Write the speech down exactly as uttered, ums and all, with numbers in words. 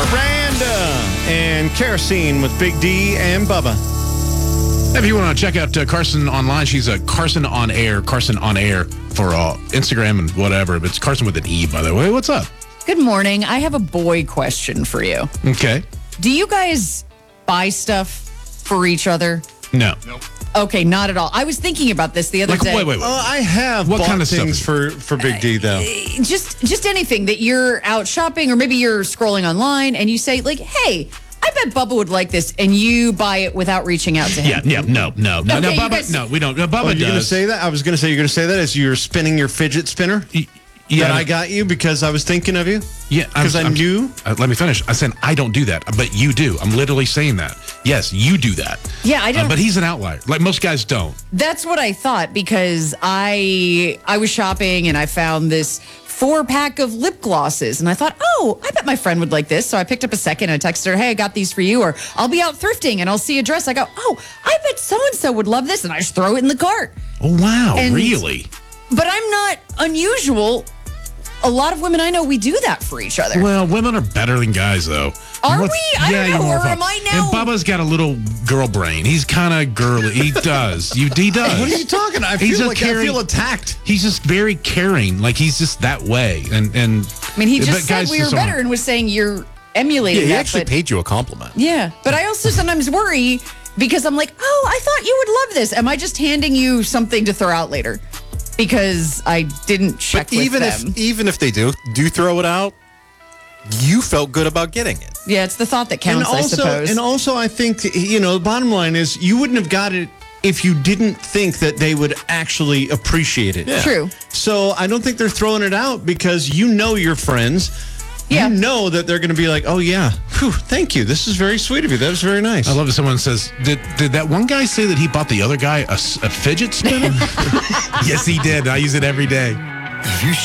Miranda and Kerosene with Big D and Bubba. If you want to check out uh, Carson online, she's a Carson on Air, Carson on Air for uh, Instagram and whatever. But it's Carson with an E, by the way. What's up? Good morning. I have a boy question for you. Okay. Do you guys buy stuff for each other? No. Nope. Okay, not at all. I was thinking about this the other Like, day. wait, wait, wait. Uh, I have What bought kind of stuff things is for, for Big D, though. Just just anything that you're out shopping or maybe you're scrolling online and you say, like, hey, I bet Bubba would like this, and you buy it without reaching out to him. Yeah, yeah, no, no, no, Okay, no, you Bubba, guys- no, we don't. Uh, Bubba Oh, you're going to does. say that? I was going to say, you're going to say that as you're spinning your fidget spinner Y- yeah, that I got you because I was thinking of you? Yeah, I'm- Because I I'm- knew? Uh, let me finish. I said I don't do that, but you do. I'm literally saying that. Yes, you do that. Yeah, I Uh, don't. but he's an outlier. Like most guys don't. That's what I thought because I I was shopping and I found this four pack of lip glosses and I thought, oh, I bet my friend would like this. So I picked up a second and I texted her, hey, I got these for you, or I'll be out thrifting and I'll see a dress. I go, oh, I bet so and so would love this, and I just throw it in the cart. Oh wow, And- really? But I'm not unusual. A lot of women I know, we do that for each other. Well, women are better than guys, though. Are What's- we? I don't you're know, more or fun. am I now- And Bubba's got a little girl brain. He's kind of girly. He does. You, he does. What are you talking? I He's feel a like I caring- feel attacked. He's just very caring. Like he's just that way. And and I mean, he but just said guys we were just aren't. better and was saying you're emulating Yeah, he that. actually but- paid you a compliment. Yeah, but I also sometimes worry because I'm like, oh, I thought you would love this. Am I just handing you something to throw out later because I didn't check But with even them? if even if they do do throw it out, you felt good about getting it. Yeah, it's the thought that And counts, I also, suppose. and also, I think, you know, the bottom line is you wouldn't have got it if you didn't think that they would actually appreciate it. True. So I don't think they're throwing it out because you know your friends. Yeah. You know that they're going to be like, oh, yeah, whew, thank you. This is very sweet of you. That was very nice. I love that someone says, did, did that one guy say that he bought the other guy a, s- a fidget spinner? Yes, he did. I use it every day. You